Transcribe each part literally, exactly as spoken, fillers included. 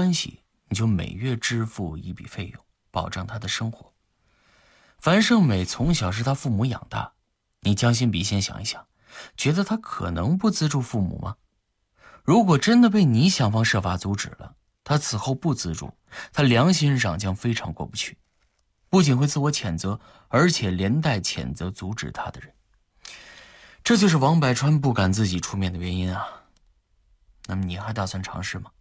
关系，你就每月支付一笔费用，保障他的生活。樊胜美从小是他父母养大，你将心比心想一想，觉得他可能不资助父母吗？如果真的被你想方设法阻止了，他此后不资助，他良心上将非常过不去，不仅会自我谴责，而且连带谴责阻止他的人。这就是王百川不敢自己出面的原因啊。那么你还打算尝试吗？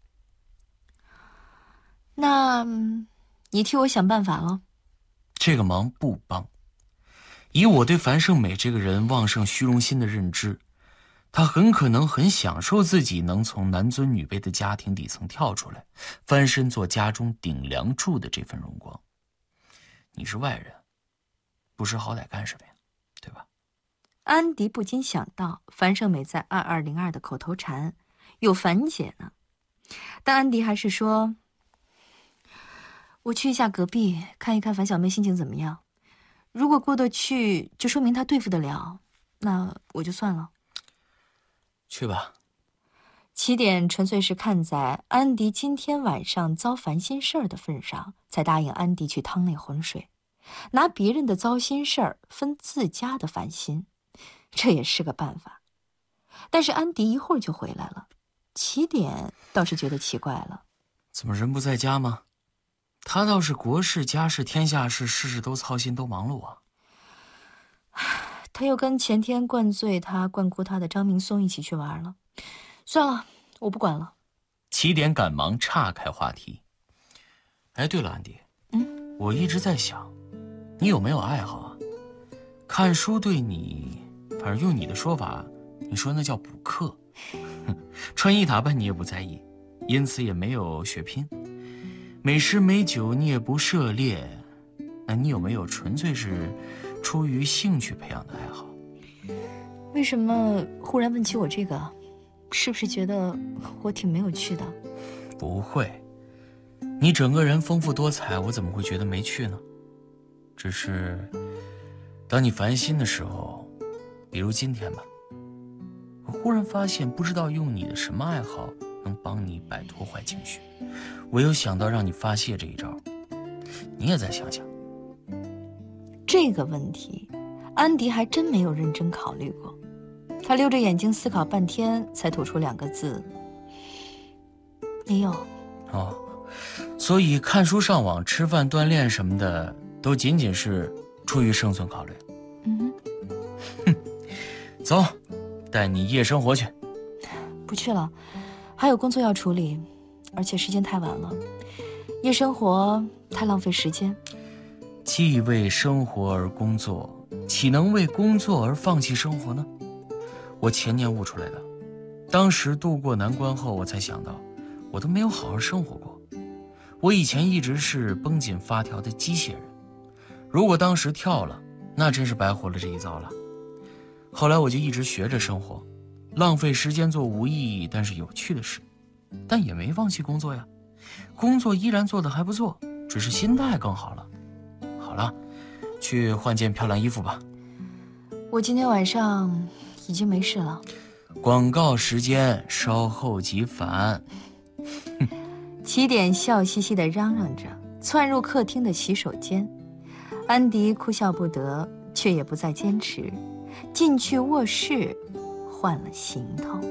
那你替我想办法了。 这个忙不帮。以我对樊胜美这个人旺盛虚荣心的认知，她很可能很享受自己能从男尊女卑的家庭底层跳出来，翻身做家中顶梁柱的这份荣光。你是外人，不识好歹干什么呀？对吧？ 安迪不禁想到樊胜美在二二零二的口头禅有樊姐呢，但安迪还是说，我去一下隔壁看一看樊小妹心情怎么样，如果过得去就说明她对付得了，那我就算了。 去吧。 起点纯粹是看在安迪今天晚上遭烦心事儿的份上，才答应安迪去趟那浑水，拿别人的糟心事儿分自家的烦心，这也是个办法。但是安迪一会儿就回来了，起点倒是觉得奇怪了。 怎么人不在家吗？他倒是国事家事天下事，事事都操心，都忙碌啊。 他又跟前天灌醉他灌哭他的张明松一起去玩了。算了，我不管了。 起点赶忙岔开话题。哎，对了，安迪， 嗯， 我一直在想，你有没有爱好啊？看书对你，反正用你的说法，你说那叫补课。穿衣打扮你也不在意，因此也没有血拼。美食美酒你也不涉猎，那你有没有纯粹是出于兴趣培养的爱好？ 为什么忽然问起我这个？是不是觉得我挺没有趣的？ 不会，你整个人丰富多彩，我怎么会觉得没趣呢？只是当你烦心的时候，比如今天吧，我忽然发现不知道用你的什么爱好能帮你摆脱坏情绪，我又想到让你发泄这一招，你也再想想。 这个问题安迪还真没有认真考虑过，他溜着眼睛思考半天，才吐出两个字：没有。 哦，所以看书上网吃饭锻炼什么的都仅仅是出于生存考虑。 嗯哼，走，带你夜生活去。 不去了，还有工作要处理，而且时间太晚了，夜生活太浪费时间。 既为生活而工作，岂能为工作而放弃生活呢？我前年悟出来的，当时度过难关后，我才想到，我都没有好好生活过。我以前一直是绷紧发条的机械人，如果当时跳了，那真是白活了这一遭了。后来我就一直学着生活，浪费时间做无意义但是有趣的事，但也没放弃工作呀。工作依然做得还不错，只是心态更好了。好了，去换件漂亮衣服吧。 我今天晚上已经没事了。 广告时间稍后即返。 起点笑嘻嘻地嚷嚷着，窜入客厅的洗手间。安迪哭笑不得，却也不再坚持，进去卧室换了行头。